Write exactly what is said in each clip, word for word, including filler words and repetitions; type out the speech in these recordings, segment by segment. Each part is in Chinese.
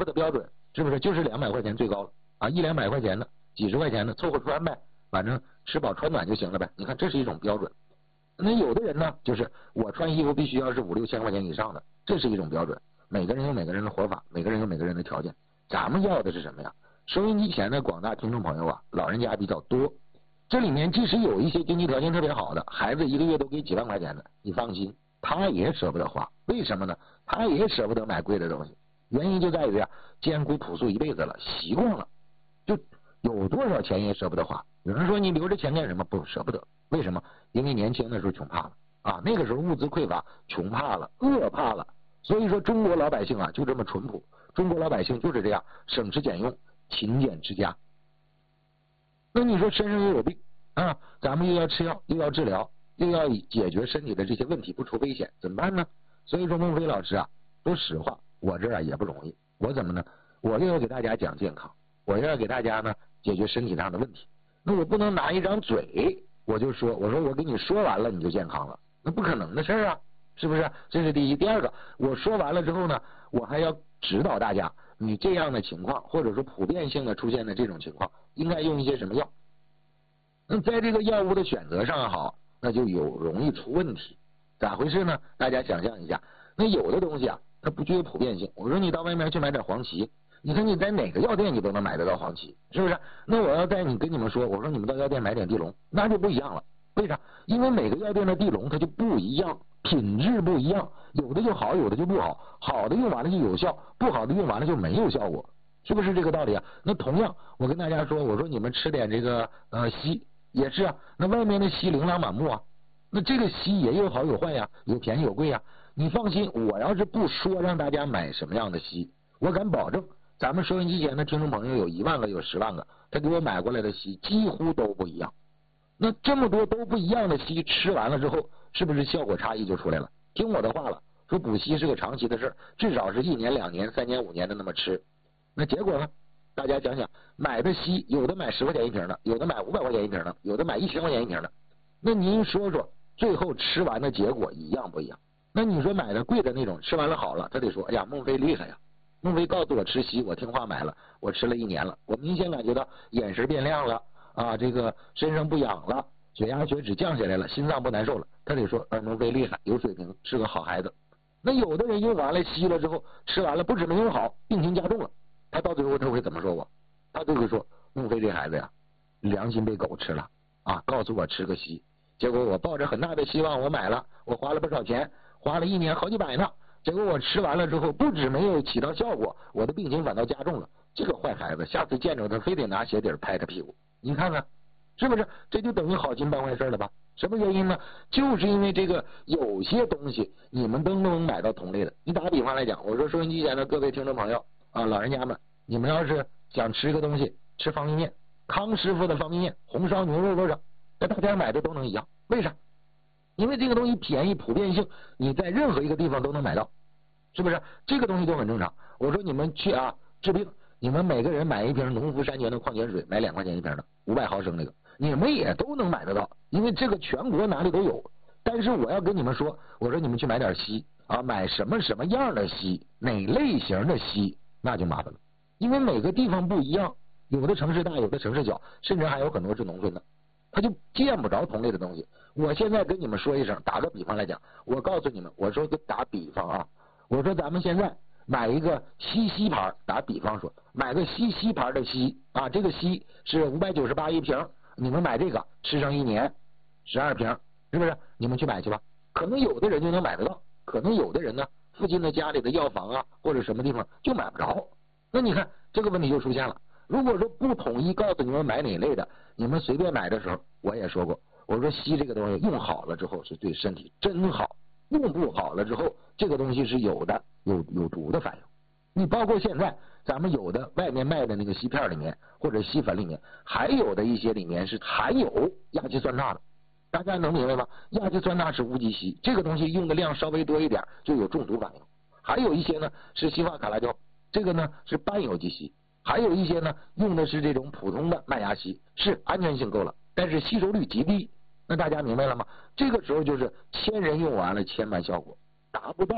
合的标准是不是就是两百块钱最高了啊？一两百块钱的，几十块钱的，凑合穿呗，反正吃饱穿暖就行了呗。你看这是一种标准。那有的人呢，就是我穿衣服必须要是五六千块钱以上的，这是一种标准。每个人有每个人的活法，每个人有每个人的条件。咱们要的是什么呀？收音机前的广大听众朋友啊，老人家比较多，这里面即使有一些经济条件特别好的孩子，一个月都给几万块钱的，你放心，他也舍不得花。为什么呢？他也舍不得买贵的东西，原因就在于啊，艰苦朴素一辈子了，习惯了，就有多少钱也舍不得花。有人说你留着钱干什么？不舍不得，为什么？因为年轻的时候穷怕了啊，那个时候物资匮乏，穷怕了，饿怕了。所以说中国老百姓啊就这么淳朴，中国老百姓就是这样省吃俭用，勤俭持家。那你说身上又有病啊，咱们又要吃药，又要治疗，又要解决身体的这些问题，不出危险，怎么办呢？所以说孟非老师啊，说实话，我这儿啊也不容易。我怎么呢？我又要给大家讲健康，我又要给大家呢解决身体上的问题。那我不能拿一张嘴我就说，我说我给你说完了你就健康了，那不可能的事儿啊，是不是？这是第一。第二个，我说完了之后呢，我还要指导大家，你这样的情况或者说普遍性的出现的这种情况，应该用一些什么药。那在这个药物的选择上好，那就有容易出问题。咋回事呢？大家想象一下，那有的东西啊，它不具有普遍性。我说你到外面去买点黄芪，你看你在哪个药店你都能买得到黄芪，是不是？那我要在你跟你们说，我说你们到药店买点地龙，那就不一样了。为啥？因为每个药店的地龙它就不一样，品质不一样，有的就好，有的就不好，好的用完了就有效，不好的用完了就没有效果，是不是这个道理啊？那同样，我跟大家说，我说你们吃点这个呃硒也是啊，那外面的硒琳琅满目啊，那这个硒也有好有坏呀，有便宜有贵呀。你放心，我要是不说让大家买什么样的硒，我敢保证，咱们收音机前的听众朋友有一万个有十万个，他给我买过来的硒几乎都不一样。那这么多都不一样的硒吃完了之后，是不是效果差异就出来了？听我的话了，说补硒是个长期的事，至少是一年两年三年五年的那么吃。那结果呢？大家想想，买的硒有的买十块钱一瓶的，有的买五百块钱一瓶的，有的买一千块钱一瓶的。那您说说，最后吃完的结果一样不一样？那你说买的贵的那种，吃完了好了，他得说，哎呀，孟非厉害呀！孟非告诉我吃硒，我听话买了，我吃了一年了，我明显感觉到眼神变亮了啊，这个身上不痒了，血压血脂降下来了，心脏不难受了。他得说，呃，孟非厉害，有水平，是个好孩子。那有的人用完了硒了之后，吃完了不止没用好，病情加重了。他到最后他会怎么说我？他就会说，孟非这孩子呀，良心被狗吃了啊！告诉我吃个硒，结果我抱着很大的希望我买了，我花了不少钱，花了一年好几百呢。结果我吃完了之后，不止没有起到效果，我的病情反倒加重了。这个坏孩子，下次见着他非得拿鞋底拍他屁股，你看看是不是？这就等于好心办坏事了吧？什么原因呢？就是因为这个有些东西你们都能买到同类的。你打个比方来讲，我说收音机前的各位听众朋友啊，老人家们，你们要是想吃个东西，吃方便面，康师傅的方便面，红烧牛肉多少，在大家买的都能一样，为啥？因为这个东西便宜，普遍性，你在任何一个地方都能买到，是不是？这个东西都很正常。我说你们去啊治病，你们每个人买一瓶农夫山泉的矿泉水，买两块钱一瓶的，五百毫升那个，你们也都能买得到，因为这个全国哪里都有。但是我要跟你们说，我说你们去买点硒啊，买什么什么样的硒，哪类型的硒，那就麻烦了，因为每个地方不一样，有的城市大，有的城市小，甚至还有很多是农村的，他就见不着同类的东西。我现在跟你们说一声，打个比方来讲，我告诉你们，我说打比方啊，我说咱们现在买一个西西牌，打比方说买个西西牌的硒啊，这个硒是五百九十八一瓶，你们买这个吃上一年十二瓶，是不是？你们去买去吧。可能有的人就能买得到，可能有的人呢，附近的家里的药房啊或者什么地方就买不着。那你看这个问题就出现了。如果说不统一告诉你们买哪类的，你们随便买的时候，我也说过，我说硒这个东西用好了之后是对身体真好，用不好了之后，这个东西是有的有有毒的反应。你包括现在咱们有的外面卖的那个硒片里面或者硒粉里面，还有的一些里面是含有亚基酸钠的，大家能明白吗？亚基酸钠是无机硒，这个东西用的量稍微多一点就有中毒反应。还有一些呢是西化卡拉胶，这个呢是半有机硒。还有一些呢用的是这种普通的麦芽硒，是安全性够了，但是吸收率极低。那大家明白了吗？这个时候就是千人用完了千万效果，达不到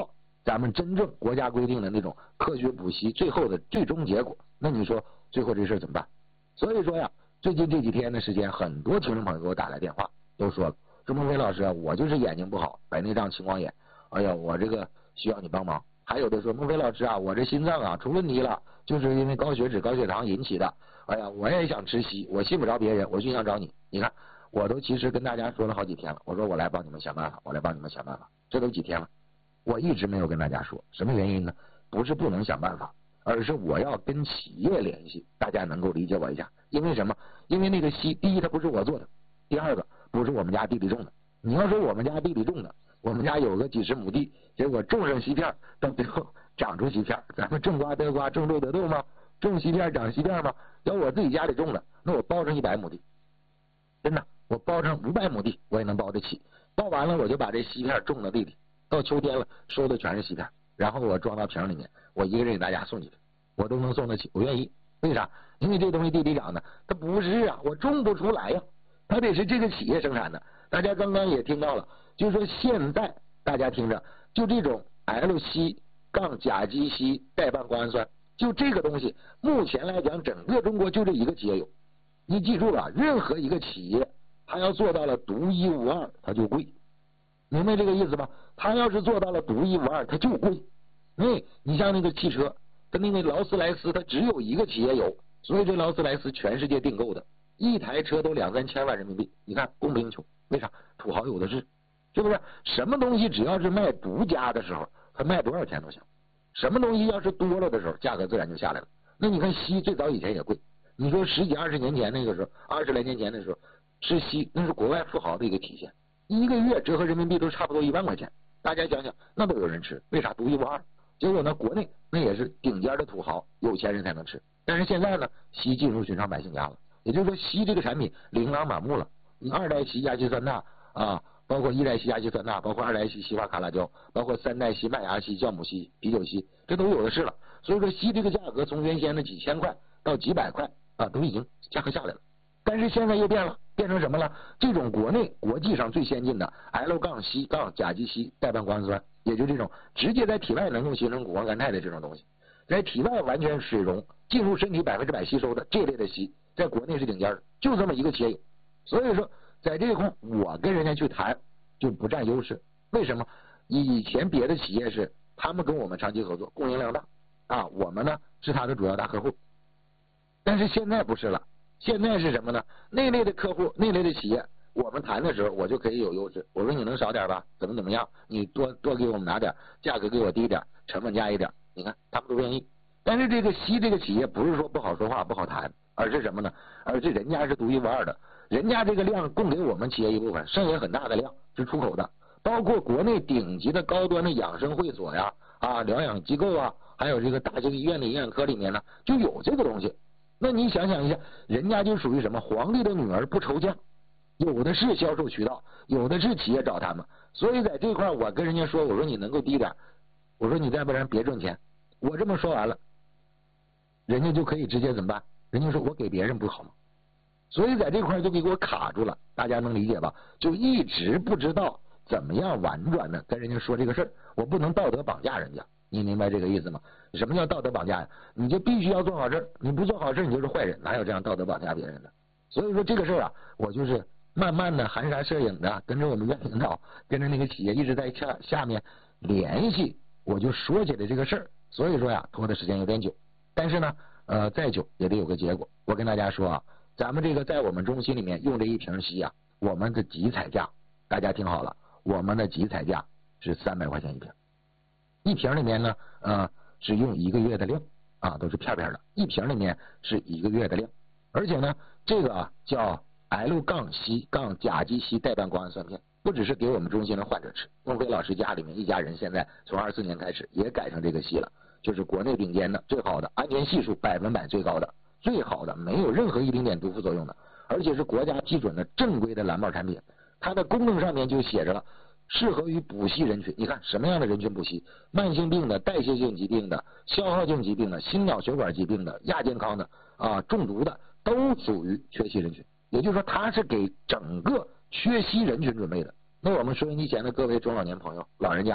咱们真正国家规定的那种科学补习最后的最终结果，那你说最后这事怎么办？所以说呀，最近这几天的时间，很多听众朋友给我打来电话，都说了，说孟非老师啊，我就是眼睛不好，白内障、青光眼，哎呀，我这个需要你帮忙。还有的说，孟非老师啊，我这心脏啊出问题了，就是因为高血脂、高血糖引起的。哎呀，我也想吃硒，我信不着别人，我就想找你。你看，我都其实跟大家说了好几天了，我说我来帮你们想办法，我来帮你们想办法，这都几天了，我一直没有跟大家说，什么原因呢？不是不能想办法，而是我要跟企业联系，大家能够理解我一下。因为什么？因为那个硒，第一它不是我做的，第二个不是我们家地里种的。你要说我们家地里种的，我们家有个几十亩地，结果种上硒片，到最后长出硒片，咱们种瓜得瓜，种豆得豆吗？种硒片长硒片吗？要我自己家里种的，那我包上一百亩地，真的，我包上五百亩地，我也能包得起。包完了，我就把这硒片种到地里，到秋天了，收的全是硒片，然后我装到瓶里面，我一个人给大家送进去，我都能送得起，我愿意。为啥？因为这东西地里长的，它不是啊，我种不出来呀，它得是这个企业生产的。大家刚刚也听到了，就是说现在大家听着，就这种 L 硒杠甲基硒代半胱氨酸，就这个东西，目前来讲，整个中国就这一个企业有。你记住了，任何一个企业，它要做到了独一无二，它就贵。明白这个意思吧？它要是做到了独一无二，它就贵。因为你像那个汽车，它那个劳斯莱斯，它只有一个企业有，所以这劳斯莱斯全世界订购的，一台车都两三千万人民币，你看供不应求。为啥？土豪有的是，是不是？什么东西只要是卖独家的时候，它卖多少钱都行。什么东西要是多了的时候，价格自然就下来了。那你看硒最早以前也贵，你说十几二十年前那个时候，二十来年前的时候吃硒，那是国外富豪的一个体现，一个月折合人民币都差不多一万块钱。大家想想，那都有人吃，为啥？独一无二。结果呢，国内那也是顶尖的土豪、有钱人才能吃。但是现在呢，硒进入寻常百姓家了，也就是说，硒这个产品琳琅满目了。你二代硒亚基酸钠啊，包括一代硒亚基酸钠，包括二代硒硒化卡拉胶，包括三代硒麦芽硒、酵母硒、啤酒硒，这都有的是了。所以说，硒这个价格从原先的几千块到几百块啊，都已经价格下来了。但是现在又变了，变成什么了？这种国内国际上最先进的 L 杠硒杠甲基硒代半胱氨酸，也就这种直接在体外能够形成谷胱甘肽的这种东西，在体外完全水溶，进入身体百分之百吸收的这类的硒，在国内是顶尖的，就这么一个企业有。所以说，在这一块我跟人家去谈就不占优势。为什么？以前别的企业是他们跟我们长期合作，供应量大啊，我们呢是他的主要大客户。但是现在不是了，现在是什么呢？那类的客户，那类的企业，我们谈的时候我就可以有优势。我说你能少点吧？怎么怎么样？你多多给我们拿点，价格给我低点，成本加一点，你看他们都愿意。但是这个硒这个企业不是说不好说话不好谈，而是什么呢？而是人家是独一无二的。人家这个量供给我们企业一部分，剩下很大的量是出口的，包括国内顶级的高端的养生会所呀、啊疗养机构啊，还有这个大型医院的营养科里面呢，就有这个东西。那你想想一下，人家就属于什么？皇帝的女儿不愁嫁，有的是销售渠道，有的是企业找他们。所以在这块我跟人家说，我说你能够低点，我说你再不然别挣钱。我这么说完了，人家就可以直接怎么办？人家说我给别人不好吗？所以在这块就给我卡住了，大家能理解吧？就一直不知道怎么样婉转的跟人家说这个事儿，我不能道德绑架人家，你明白这个意思吗？什么叫道德绑架呀？你就必须要做好事，你不做好事你就是坏人，哪有这样道德绑架别人的？所以说这个事儿啊，我就是慢慢的含沙射影的跟着我们院领导，跟着那个企业一直在下下面联系，我就说起来这个事儿。所以说呀，拖的时间有点久，但是呢，呃，再久也得有个结果。我跟大家说啊。咱们这个在我们中心里面用这一瓶硒啊，我们的集采价，大家听好了，我们的集采价是三百块钱一瓶，一瓶里面呢，呃，是用一个月的量啊，都是片片的，一瓶里面是一个月的量，而且呢，这个啊叫 L 杠硒杠甲基硒代半胱氨酸片，不只是给我们中心的患者吃，孟非老师家里面一家人现在从二四年开始也改成这个硒了，就是国内顶尖的、最好的，安全系数百分百最高的。最好的，没有任何一丁点毒副作用的，而且是国家批准的正规的蓝帽产品。它的功能上面就写着了，适合于补硒人群。你看什么样的人群补硒？慢性病的、代谢性疾病的、消耗性疾病的、心脑血管疾病的、亚健康的啊、中毒的，都属于缺硒人群。也就是说，它是给整个缺硒人群准备的。那我们收音机前的各位中老年朋友、老人家们，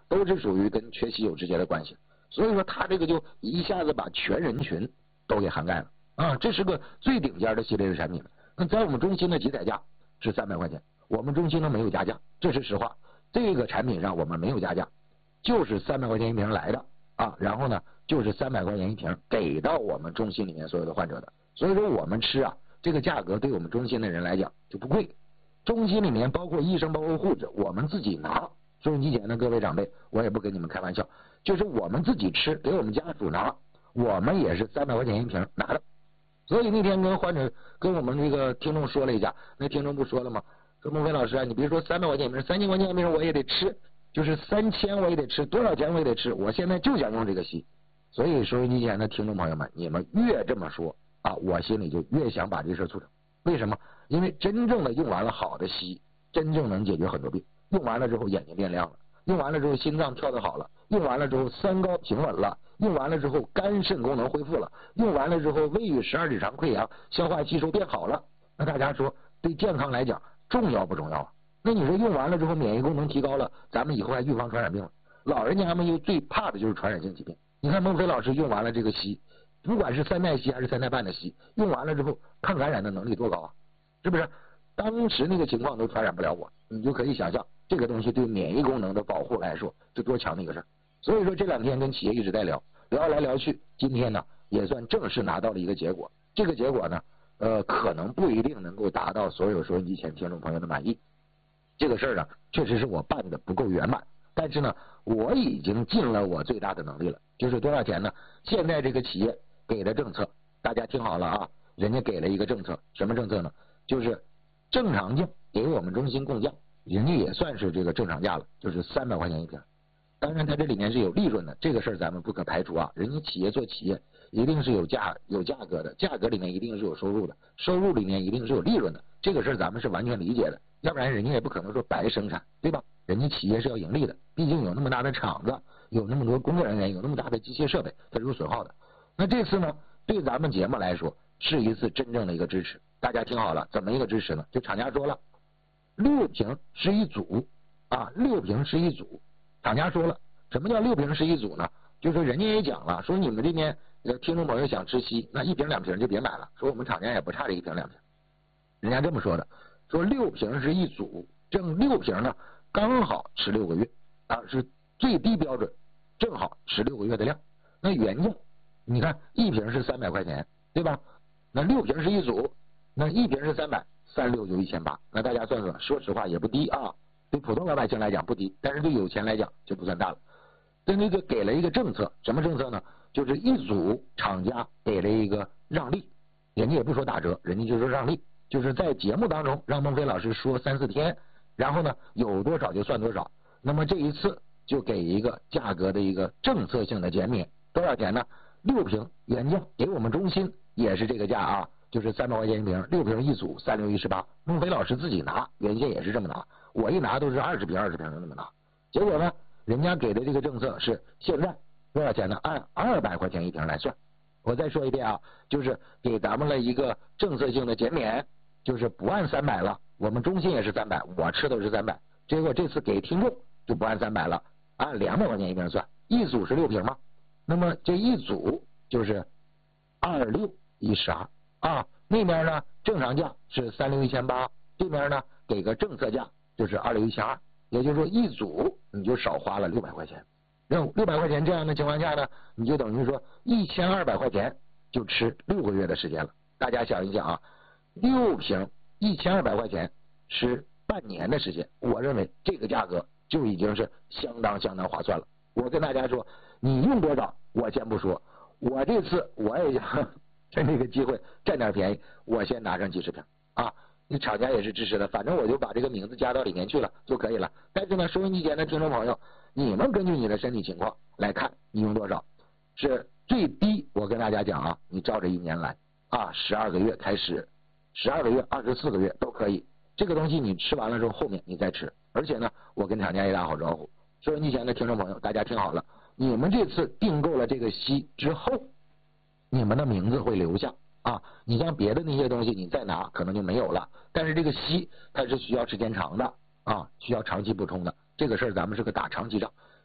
都是属于跟缺硒有直接的关系。所以说它这个就一下子把全人群都给涵盖了啊，这是个最顶尖的系列的产品。那在我们中心的起采价是三百块钱，我们中心呢没有加价，这是实话。这个产品上我们没有加价，就是三百块钱一瓶来的啊，然后呢就是三百块钱一瓶给到我们中心里面所有的患者的。所以说我们吃啊，这个价格对我们中心的人来讲就不贵。中心里面包括医生包括护士，我们自己拿。收音机前的各位长辈，我也不跟你们开玩笑，就是我们自己吃，给我们家属拿，我们也是三百块钱一瓶拿的。所以那天跟患者跟我们这个听众说了一下，那听众不说了吗？说孟非老师啊，你别说三百块钱一瓶，三千块钱一瓶我也得吃，就是三千我也得吃，多少钱我也得吃，我现在就想用这个硒。所以收音机前的听众朋友们，你们越这么说啊，我心里就越想把这事促成。为什么？因为真正的用完了好的硒，真正能解决很多病。用完了之后眼睛变亮了，用完了之后心脏跳得好了，用完了之后三高平稳了，用完了之后肝肾功能恢复了，用完了之后胃与十二指肠溃疡，消化吸收变好了。那大家说对健康来讲重要不重要啊？那你说用完了之后免疫功能提高了，咱们以后还预防传染病了。老人家们又最怕的就是传染性疾病。你看孟非老师用完了这个硒，不管是三代硒还是三代半的硒，用完了之后抗感染的能力多高啊？是不是？当时那个情况都传染不了我，你就可以想象这个东西对免疫功能的保护来说是多强的一个事儿。所以说这两天跟企业一直在聊，聊来聊去，今天呢也算正式拿到了一个结果。这个结果呢，呃，可能不一定能够达到所有收音机前听众朋友的满意。这个事儿呢，确实是我办的不够圆满，但是呢，我已经尽了我最大的能力了。就是多少钱呢？现在这个企业给的政策，大家听好了啊，人家给了一个政策，什么政策呢？就是正常价给我们中心供价，人家也算是这个正常价了，就是三百块钱一瓶。当然它这里面是有利润的，这个事儿咱们不可排除啊。人家企业做企业一定是有价有价格的，价格里面一定是有收入的，收入里面一定是有利润的，这个事儿咱们是完全理解的。要不然人家也不可能说白生产，对吧？人家企业是要盈利的，毕竟有那么大的厂子，有那么多工作人员，有那么大的机械设备，它是有损耗的。那这次呢，对咱们节目来说是一次真正的一个支持。大家听好了，怎么一个支持呢？就厂家说了，六瓶是一组啊，六瓶是一组。厂家说了，什么叫六瓶是一组呢？就是说人家也讲了，说你们这边听众朋友想吃硒，那一瓶两瓶就别买了，说我们厂家也不差这一瓶两瓶。人家这么说的，说六瓶是一组，正六瓶呢刚好吃六个月啊，是最低标准，正好吃六个月的量。那原价你看一瓶是三百块钱，对吧？那六瓶是一组，那一瓶是三百，三六就一千八。那大家算算，说实话也不低啊，对普通老百姓来讲不低，但是对有钱来讲就不算大了。对那个给了一个政策，什么政策呢？就是一组厂家给了一个让利，人家也不说打折，人家就说让利，就是在节目当中让孟非老师说三四天，然后呢有多少就算多少。那么这一次就给一个价格的一个政策性的减免，多少钱呢？六瓶原价给我们中心也是这个价啊，就是三百块钱一瓶，六瓶一组，三六一十八。孟非老师自己拿，原先也是这么拿，我一拿都是二十瓶二十瓶就那么拿。结果呢，人家给的这个政策是现在多少钱呢？按二百块钱一瓶来算。我再说一遍啊，就是给咱们了一个政策性的减免，就是不按三百了。我们中心也是三百，我吃的是三百，结果这次给听众就不按三百了，按两百块钱一瓶算，一组是六瓶嘛。那么这一组就是二六一十二啊，那边呢正常价是三六一千八，这边呢给个政策价就是二六一千二，也就是说一组你就少花了六百块钱。那六百块钱这样的情况下呢，你就等于说一千二百块钱就吃六个月的时间了。大家想一想啊，六瓶一千二百块钱吃半年的时间，我认为这个价格就已经是相当相当划算了。我跟大家说，你用多少我先不说，我这次我也想趁这个机会占点便宜，我先拿上几十瓶啊。你厂家也是支持的，反正我就把这个名字加到里面去了就可以了。但是呢，收音机前的听众朋友，你们根据你的身体情况来看，你用多少是最低。我跟大家讲啊，你照着一年来啊，十二个月开始，十二个月、二十四个月都可以。这个东西你吃完了之后，后面你再吃。而且呢，我跟厂家也打好招呼，收音机前的听众朋友，大家听好了，你们这次订购了这个硒之后，你们的名字会留下啊。你像别的那些东西，你再拿可能就没有了。但是这个硒它是需要时间长的啊，需要长期补充的。这个事儿咱们是个打长期仗。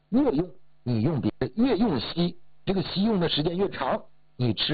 越用你用别的越用硒，这个硒用的时间越长，你吃